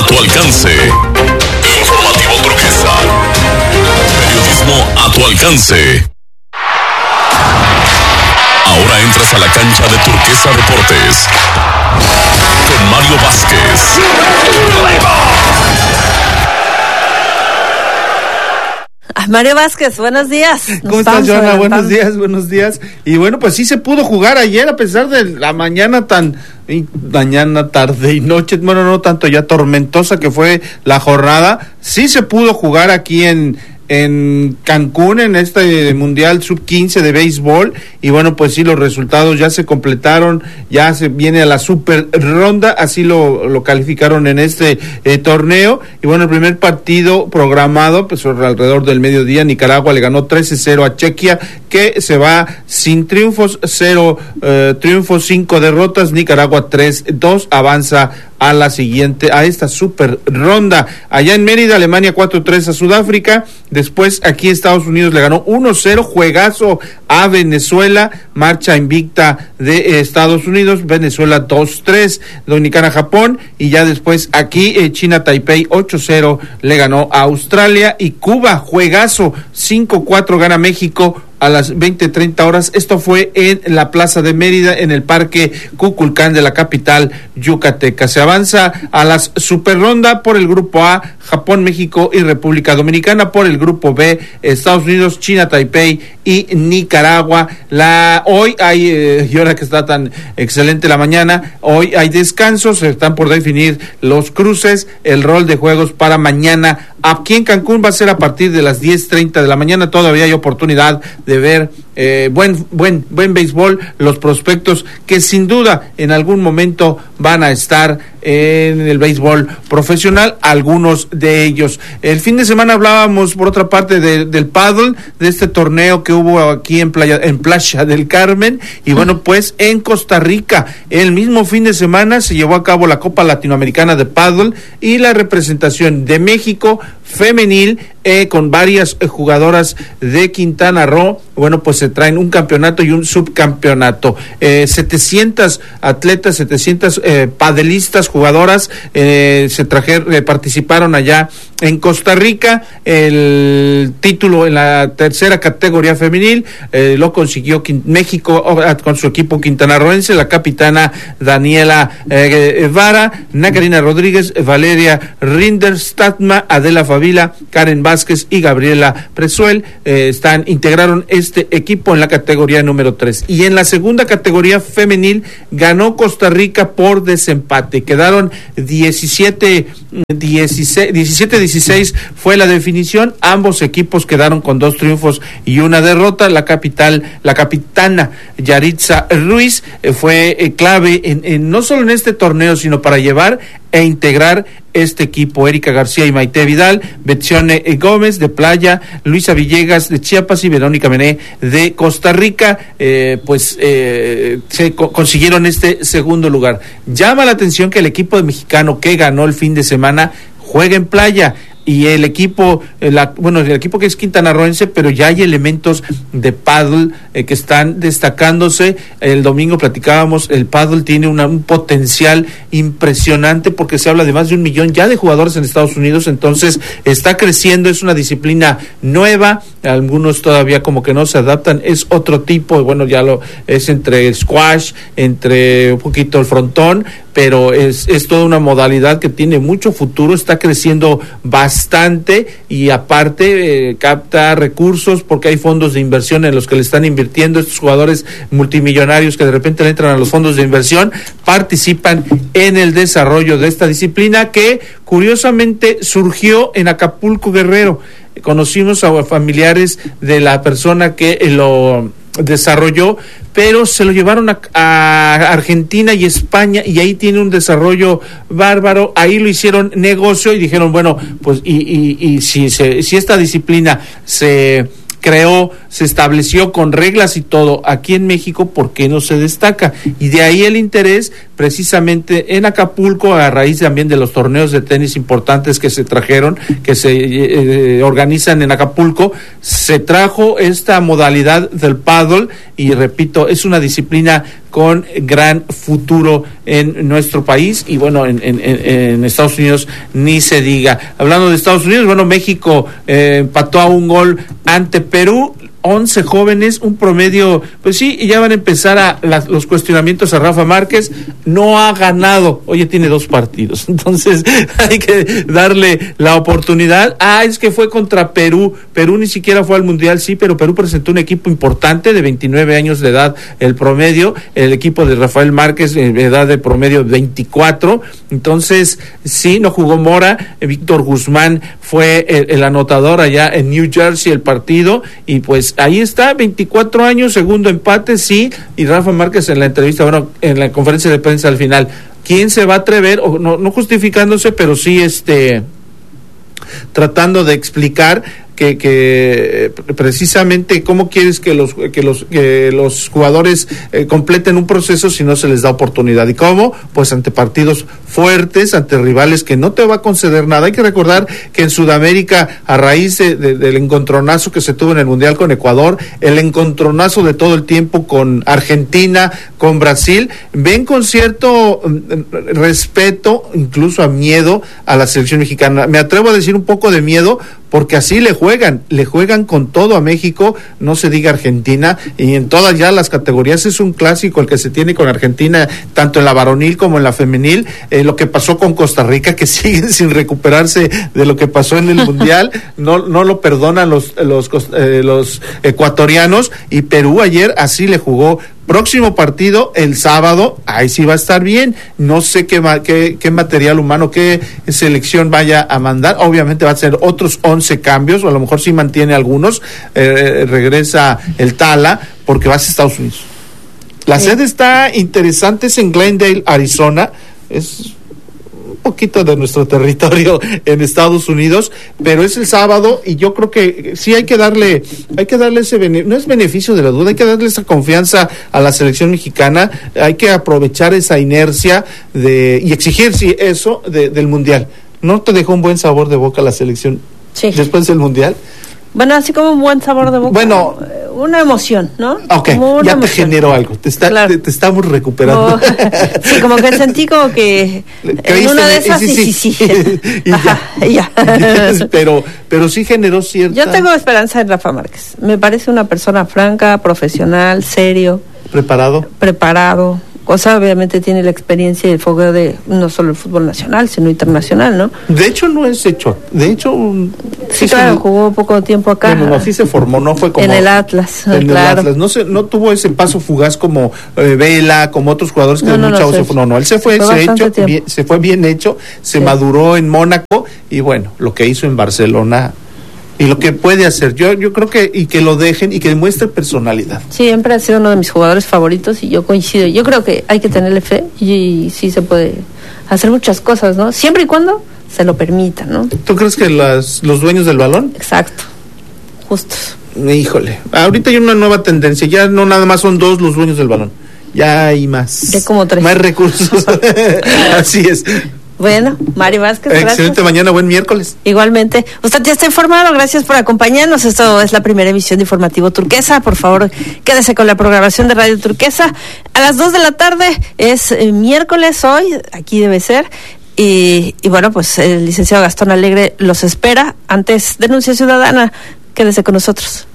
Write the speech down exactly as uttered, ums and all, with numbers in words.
a tu alcance. Informativo Turquesa. Periodismo a tu alcance. Ahora entras a la cancha de Turquesa Deportes con Mario Vázquez. Mario Vázquez, buenos días. ¿Cómo estás, Joana? Buenos días, buenos días. Y bueno, pues sí se pudo jugar ayer a pesar de la mañana tan... mañana, tarde y noche, bueno, no tanto ya tormentosa que fue la jornada. Sí se pudo jugar aquí en... en Cancún, en este Mundial sub quince de béisbol, y bueno, pues sí, los resultados ya se completaron, ya se viene a la super ronda, así lo, lo calificaron en este eh, torneo, y bueno, el primer partido programado, pues alrededor del mediodía, Nicaragua le ganó trece cero a Chequia, que se va sin triunfos, cero eh, triunfos, cinco derrotas, Nicaragua tres dos, avanza a la siguiente, a esta super ronda. Allá en Mérida, Alemania cuatro tres a Sudáfrica. Después aquí Estados Unidos le ganó uno cero, juegazo a Venezuela, marcha invicta de eh, Estados Unidos, Venezuela dos tres, Dominicana Japón, y ya después aquí eh, China Taipei ocho cero le ganó a Australia, y Cuba, juegazo, cinco cuatro gana México a las veinte treinta horas. Esto fue en la Plaza de Mérida, en el Parque Cuculcán de la capital yucateca. Se avanza a la super ronda por el grupo A, Japón, México y República Dominicana. Por el grupo B, Estados Unidos, China Taipei y Nicaragua. La hoy hay, eh, y ahora que está tan excelente la mañana, hoy hay descansos, se están por definir los cruces, el rol de juegos para mañana. Aquí en Cancún va a ser a partir de las diez treinta de la mañana. Todavía hay oportunidad de ver eh, buen buen buen béisbol, los prospectos que sin duda en algún momento van a estar en el béisbol profesional, algunos de ellos. El fin de semana hablábamos por otra parte de, del paddle, de este torneo que hubo aquí en Playa, en Playa del Carmen, y bueno, pues en Costa Rica el mismo fin de semana se llevó a cabo la Copa Latinoamericana de Paddle, y la representación de México femenil eh, con varias eh, jugadoras de Quintana Roo, bueno, pues se traen un campeonato y un subcampeonato, eh, setecientas atletas, setecientas eh, padelistas, jugadoras eh, se trajeron, eh, participaron allá en Costa Rica. El título en la tercera categoría femenil eh, lo consiguió Quin- México oh, con su equipo quintanarroense, la capitana Daniela eh, Vara, Nakarina Rodríguez, Valeria Rinderstatma, Adela Favila, Karen Vázquez y Gabriela Presuel eh, están integraron este equipo en la categoría número tres. Y en la segunda categoría femenil ganó Costa Rica por desempate. Quedaron diecisiete dieciséis fue la definición. Ambos equipos quedaron con dos triunfos y una derrota. La capital, la capitana Yaritza Ruiz eh, fue eh, clave en, en no solo en este torneo, sino para llevar e integrar este equipo. Erika García y Maite Vidal, Betzione Gómez de Playa, Luisa Villegas de Chiapas y Verónica Mené de Costa Rica, eh, pues eh, se co- consiguieron este segundo lugar. Llama la atención que el equipo mexicano que ganó el fin de semana juega en Playa, y el equipo, la, bueno, el equipo que es quintanarroense, pero ya hay elementos de paddle eh, que están destacándose. El domingo platicábamos, el paddle tiene una, un potencial impresionante, porque se habla de más de un millón ya de jugadores en Estados Unidos, entonces está creciendo, es una disciplina nueva, algunos todavía como que no se adaptan, es otro tipo, bueno, ya lo es entre el squash, entre un poquito el frontón, pero es, es toda una modalidad que tiene mucho futuro, está creciendo bastante, y aparte eh, capta recursos porque hay fondos de inversión en los que le están invirtiendo. Estos jugadores multimillonarios que de repente le entran a los fondos de inversión participan en el desarrollo de esta disciplina, que curiosamente surgió en Acapulco, Guerrero. Conocimos a familiares de la persona que lo desarrolló, pero se lo llevaron a, a Argentina y España, y ahí tiene un desarrollo bárbaro. Ahí lo hicieron negocio y dijeron, bueno, pues y, y, y si, se, si esta disciplina se creó, se estableció con reglas y todo aquí en México, ¿por qué no se destaca? Y de ahí el interés precisamente en Acapulco, a raíz también de los torneos de tenis importantes que se trajeron, que se eh, organizan en Acapulco, se trajo esta modalidad del pádel y repito, es una disciplina con gran futuro en nuestro país y bueno, en, en, en Estados Unidos ni se diga. Hablando de Estados Unidos, bueno, México eh, empató a un gol ante Perú, once jóvenes, un promedio, pues sí, y ya van a empezar a las, los cuestionamientos a Rafa Márquez. No ha ganado, oye, tiene dos partidos, entonces hay que darle la oportunidad. Ah, es que fue contra Perú, Perú ni siquiera fue al Mundial, sí, pero Perú presentó un equipo importante de veintinueve años de edad, el promedio, el equipo de Rafael Márquez, edad de promedio veinticuatro, entonces sí, no jugó Mora, Víctor Guzmán fue el, el anotador allá en New Jersey el partido, y pues ahí está, veinticuatro años, segundo empate, sí, y Rafa Márquez en la entrevista, bueno, en la conferencia de prensa al final, ¿quién se va a atrever? O no, no justificándose, pero sí este tratando de explicar que, que precisamente cómo quieres que los que los que los jugadores eh, completen un proceso si no se les da oportunidad. ¿Y cómo? Pues ante partidos fuertes, ante rivales que no te va a conceder nada. Hay que recordar que en Sudamérica, a raíz de, de, del encontronazo que se tuvo en el Mundial con Ecuador, el encontronazo de todo el tiempo con Argentina, con Brasil, ven con cierto respeto, incluso a miedo, a la selección mexicana. Me atrevo a decir un poco de miedo, porque así le juegan, le juegan con todo a México, no se diga Argentina, y en todas ya las categorías es un clásico el que se tiene con Argentina, tanto en la varonil como en la femenil. Eh, lo que pasó con Costa Rica, que siguen sin recuperarse de lo que pasó en el Mundial, no no lo perdonan los los eh, los ecuatorianos, y Perú ayer así le jugó. Próximo partido el sábado, ahí sí va a estar bien. No sé qué, qué, qué material humano, qué selección vaya a mandar. Obviamente va a ser otros once cambios, o a lo mejor sí mantiene algunos. Eh, regresa el Tala, porque va a Estados Unidos. La sí. sede está interesante, es en Glendale, Arizona. Es un poquito de nuestro territorio en Estados Unidos, pero es el sábado y yo creo que sí hay que darle, hay que darle ese bene, no es beneficio de la duda, hay que darle esa confianza a la selección mexicana, hay que aprovechar esa inercia de y exigir sí, eso de, del Mundial. ¿No te dejó un buen sabor de boca la selección sí. después del Mundial? Bueno, así como un buen sabor de boca. Bueno, una emoción, ¿no? Ok, ya emoción. Te generó algo, te, está, claro. te, te estamos recuperando. Oh, sí, como que sentí como que en una de esas, sí, sí, sí. sí. y Ajá, ya. ya. pero, pero sí generó cierta... Yo tengo esperanza en Rafa Márquez. Me parece una persona franca, profesional, serio. Preparado. Preparado. O sea, obviamente tiene la experiencia y el fogueo de no solo el fútbol nacional, sino internacional, ¿no? De hecho, no es hecho. De hecho, sí, sí claro, se, jugó poco tiempo acá. No, no, sí se formó, no fue como... En el Atlas, en claro. el Atlas. No, se, no tuvo ese paso fugaz como eh, Vela, como otros jugadores que no, de no, muy chavos no, se fue. No, no, él se fue, se fue, se, hecho, bien, se fue bien hecho, se sí. maduró en Mónaco y bueno, lo que hizo en Barcelona... Y lo que puede hacer, yo yo creo que, y que lo dejen y que demuestre personalidad. Siempre ha sido uno de mis jugadores favoritos y yo coincido. Yo creo que hay que tenerle fe y, y sí se puede hacer muchas cosas, ¿no? Siempre y cuando se lo permitan, ¿no? ¿Tú crees que las, los dueños del balón? Exacto, justos. Híjole, ahorita hay una nueva tendencia, ya no nada más son dos los dueños del balón, ya hay más. Ya como tres. Más recursos, así es. Bueno, Mario Vázquez, excelente gracias. Mañana, buen miércoles. Igualmente. Usted ya está informado, gracias por acompañarnos. Esto es la primera emisión de Informativo Turquesa. Por favor, quédese con la programación de Radio Turquesa. A las dos de la tarde es eh, miércoles hoy, aquí debe ser. Y, y bueno, pues el licenciado Gastón Alegre los espera. Antes, Denuncia Ciudadana. Quédese con nosotros.